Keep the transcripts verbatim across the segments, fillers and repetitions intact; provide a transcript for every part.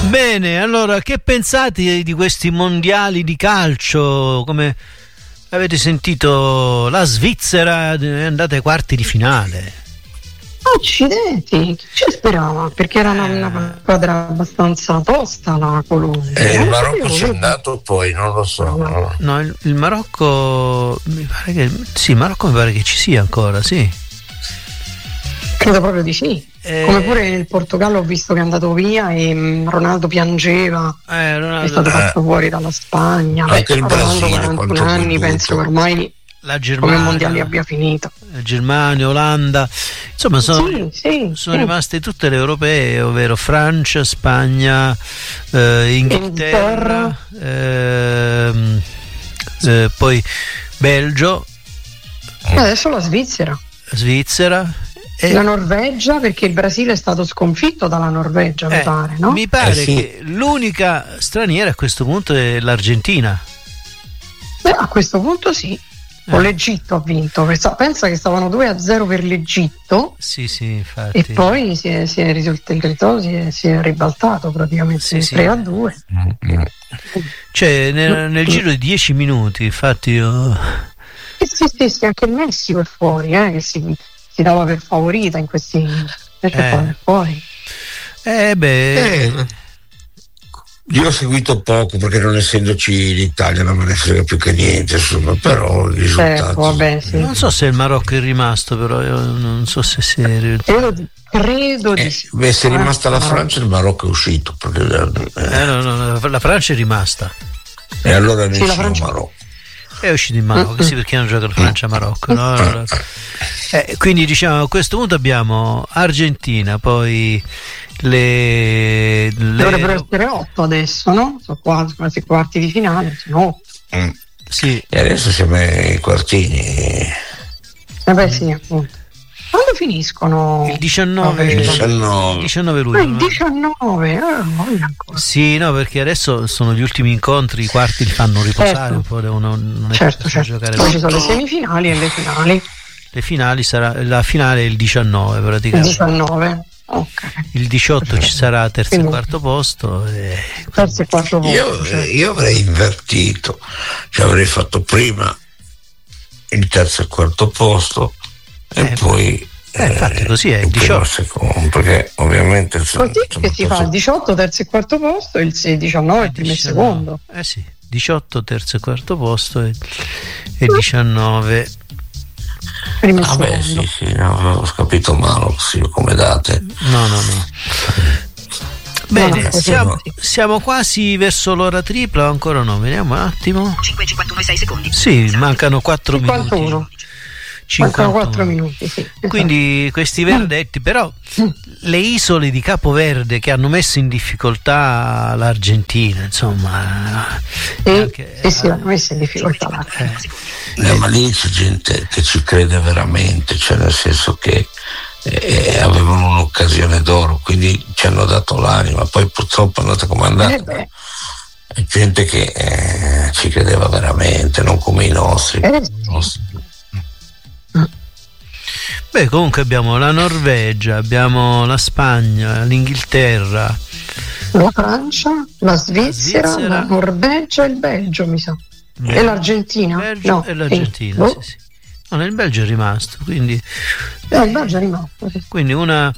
Bene, allora che pensate di questi mondiali di calcio? Come avete sentito, la Svizzera è andata ai quarti di finale. Accidenti, ci sperava, perché era una, una squadra abbastanza tosta la Colombia. E il Marocco c'è andato poi, non lo so. No, no il, il Marocco mi pare che sì, il Marocco mi pare che ci sia ancora, sì. Credo proprio di sì. Eh, Come pure il Portogallo ho visto che è andato via e Ronaldo piangeva, eh, Ronaldo, è stato eh. fatto fuori dalla Spagna. Anche il Brasile, quarantuno anni, penso che ormai la Germania, come mondiali abbia finito. Germania, Olanda, insomma sono, sì, sì, sono sì. rimaste tutte le europee, ovvero Francia, Spagna, eh, Inghilterra, ehm, eh, poi Belgio, e adesso la Svizzera, Svizzera e la Norvegia, perché il Brasile è stato sconfitto dalla Norvegia, eh, mi pare, no? Mi pare eh sì. che l'unica straniera a questo punto è l'Argentina. Beh, a questo punto sì. Con l'Egitto ha vinto, pensa che stavano due a zero per l'Egitto. Sì, sì, infatti. E poi si è, si è risultato, il risultato si è, si è ribaltato praticamente sì, sì. tre a due. Cioè nel, nel giro di dieci minuti, infatti io... Sì, sì, sì, sì, anche il Messico è fuori, eh, che si, si dava per favorita in questi perché eh. poi è fuori. Eh beh... Eh. Io ho seguito poco perché non essendoci l'Italia non me ne frega più che niente, insomma, però i risultati. Ecco, vabbè, sì. Non so se il Marocco è rimasto, però io non so se si è... Credo di, credo eh, di sì. Beh, se è rimasta eh, la Francia, il Marocco è uscito. Perché, eh. Eh, no, no, la Francia è rimasta. E allora ne sì, esce Francia... il Marocco. È uscito in Marocco, sì, perché hanno giocato Francia-Marocco. No? Allora, eh, quindi diciamo a questo punto abbiamo Argentina, poi le, le... dovrebbero essere otto adesso, no? Sono quasi, quasi quarti di finale, sono otto. Mm. Sì. E adesso siamo ai quartini. Eh beh sì, appunto. Quando finiscono? Il diciannove, il diciannove. Il diciannove luglio. Ah, il diciannove, ah, voglio ancora. Sì, no, perché adesso sono gli ultimi incontri, i quarti li fanno riposare, certo. un po' devono non è certo, certo. giocare. Poi ci sono le semifinali e le finali. Le finali sarà la finale è il diciannove praticamente. Il diciannove. Okay. Il diciotto Perfetto. ci sarà terzo Quindi, e quarto posto. E... terzo e quarto posto. Io, cioè. io avrei invertito, cioè avrei fatto prima il terzo e quarto posto e eh, poi eh, infatti così è il diciotto secondo, perché ovviamente così che si fa il diciotto terzo e quarto posto e il diciannove il primo e secondo. Eh sì, diciotto terzo e quarto posto e, e diciannove primo e ah beh, secondo. sì, sì, no, ho capito male sì, come date. No, no, no. Bene, no, no, siamo, siamo quasi verso l'ora tripla o ancora no? Vediamo un attimo. cinque e cinquantuno e sei secondi. Sì, mancano quattro cinquantuno. minuti. Mancano quattro minuti, sì. Quindi questi verdetti, però le isole di Capo Verde che hanno messo in difficoltà l'Argentina, insomma, e, anche, e si hanno messo in difficoltà. Eh. Eh, ma lì c'è gente che ci crede veramente, cioè nel senso che eh, avevano un'occasione d'oro, quindi ci hanno dato l'anima, poi purtroppo è andata come è andata. Eh è gente che eh, ci credeva veramente, non come i nostri. Eh. I nostri. Beh, comunque abbiamo la Norvegia, abbiamo la Spagna, l'Inghilterra, la Francia, la Svizzera, la, Svizzera, la Norvegia e il Belgio, mi sa. Beh, e l'Argentina? Belgio No, e l'Argentina, sì. sì, sì. No, nel Belgio è rimasto, quindi no, il Belgio è rimasto, sì. Quindi una,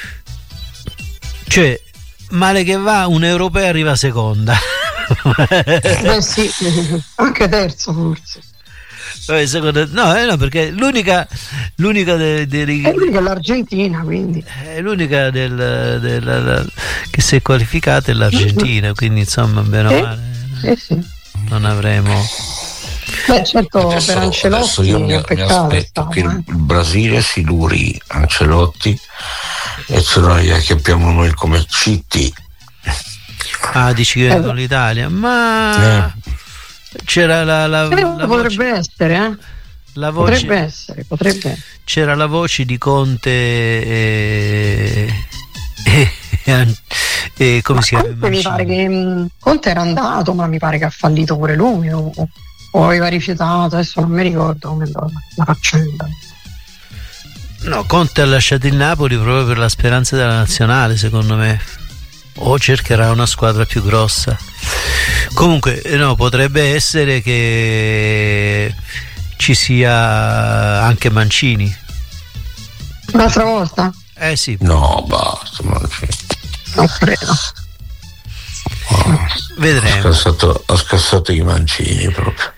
cioè, male che va, un'europea arriva seconda. Beh sì, anche terzo forse. Secondo, no, eh, no, perché l'unica l'unica de, de, de, è l'unica l'Argentina, quindi è l'unica del, del, del, che si è qualificata è l'Argentina, quindi insomma bene o male eh, sì. non avremo. Beh, certo, adesso, per Ancelotti io mi, è un peccato, mi aspetto stavo, che eh. il Brasile si duri Ancelotti e ce lo chiappiamo noi come C T. Ah, dici che eh, con l'Italia, ma eh. c'era la, la, eh, la potrebbe voce, essere, eh? la voce, potrebbe essere, potrebbe. C'era la voce di Conte e, e, e, e come ma si chiama? Conte mi pare che mh, Conte era andato, ma mi pare che ha fallito pure lui o, o aveva rifiutato, adesso non mi ricordo come andava la faccenda. No, Conte ha lasciato il Napoli proprio per la speranza della nazionale, secondo me. o cercherà una squadra più grossa. Comunque no, potrebbe essere che ci sia anche Mancini. Un'altra volta? Eh sì. No, basta, Mancini. Non credo. Oh, Vedremo. Ha scassato, ha scassato i Mancini proprio.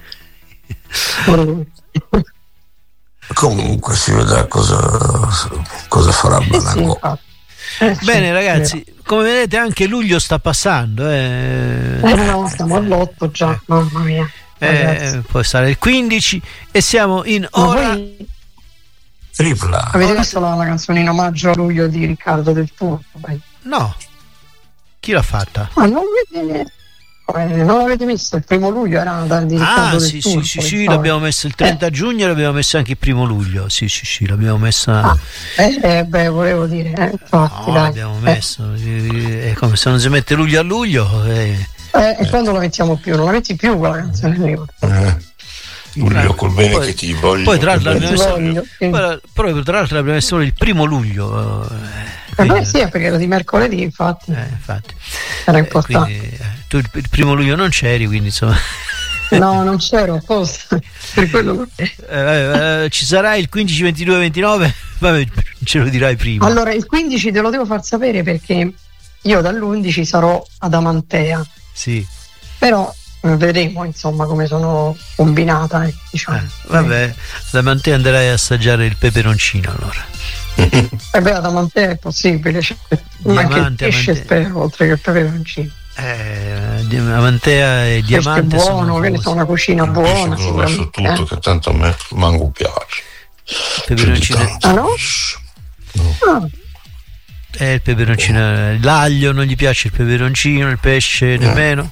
Comunque si vedrà cosa, cosa farà Balago. Eh, sì, Bene ragazzi, come vedete anche luglio sta passando. Eh, eh no, stiamo all'otto già, mamma mia. Eh, poi sarà il quindici e siamo in ora. Voi Tripla. avete visto la, la canzone in omaggio a luglio di Riccardo Del Turco? No, chi l'ha fatta? Ma non avete, eh, non l'avete visto? Il primo luglio era da di Riccardo Ah Del sì, Turco, sì, sì, sì, l'abbiamo messo il trenta eh. giugno e l'abbiamo messo anche il primo luglio. Sì, sì, sì, l'abbiamo messa. Ah, eh, eh, beh, volevo dire, eh, infatti, No, dai. l'abbiamo messo. È come se non si mette luglio a luglio. Eh. Eh, e quando la mettiamo più? Non la metti più quella canzone? Eh. Luglio col bene poi, che ti voglio. Poi tra l'altro l'abbiamo messo, voglio, sì. poi, proprio tra l'altro l'abbiamo messo solo il primo luglio. Eh, beh, sì, perché era di mercoledì, infatti. Eh, infatti. Era importante. Eh, quindi, eh, tu il, il primo luglio non c'eri, quindi insomma. No, non c'ero apposta. Per quello che... eh, eh, ci sarà il quindici, ventidue, ventinove? Vabbè, ce lo dirai prima. Allora, il quindici te lo devo far sapere perché io dall'undici sarò ad Amantea. Sì. Però eh, vedremo insomma come sono combinata. Eh, diciamo. Eh, vabbè, da Mantea andrai a assaggiare il peperoncino allora. E beh, ad Amantea è possibile, c'è anche il pesce, spero, oltre che il peperoncino. Eh, Amantea e Diamante pesce buono, che ne so, una cucina buona. Io lascio tutto, eh. che tanto a me manco piace. Peperoncino. Ah no? No. Ah. Eh, il peperoncino, l'aglio non gli piace, il peperoncino, il pesce nemmeno.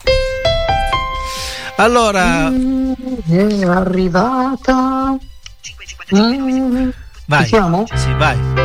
Allora mm, è arrivata. Mm, vai. siamo? Sì, vai.